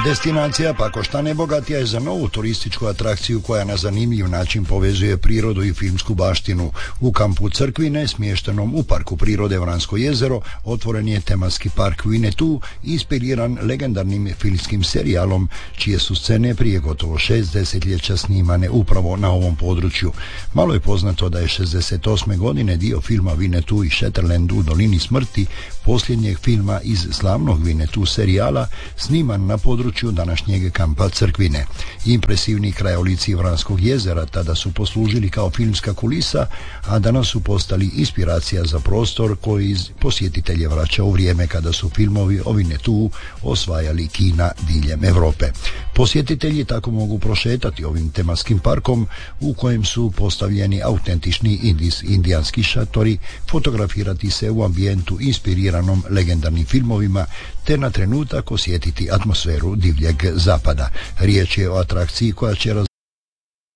Destinacija Pakoštane bogatija je za novu turističku atrakciju koja na zanimljiv način povezuje prirodu i filmsku baštinu. U kampu Crkvine, smještenom u Parku prirode Vransko jezero, otvoren je tematski park Winnetou, inspiriran legendarnim filmskim serijalom, čije su scene prije gotovo 6 desetljeća snimane upravo na ovom području. Malo je poznato da je 68. godine dio filma Winnetou i Shetland u dolini smrti, posljednjeg filma iz slavnog Winnetou serijala, sniman na području današnjeg kampa Crkvine. Impresivni krajolici Vranskog jezera tada su poslužili kao filmska kulisa, a danas su postali inspiracija za prostor koji posjetitelje vraća u vrijeme kada su filmovi o Winnetou osvajali kina diljem Europe. Posjetitelji tako mogu prošetati ovim tematskim parkom u kojem su postavljeni autentični indijanski šatori, fotografirati se u ambijentu inspiriranom legendarnim filmovima, te na trenutak osjetiti atmosferu divljeg zapada. Riječ je o atrakciji koja će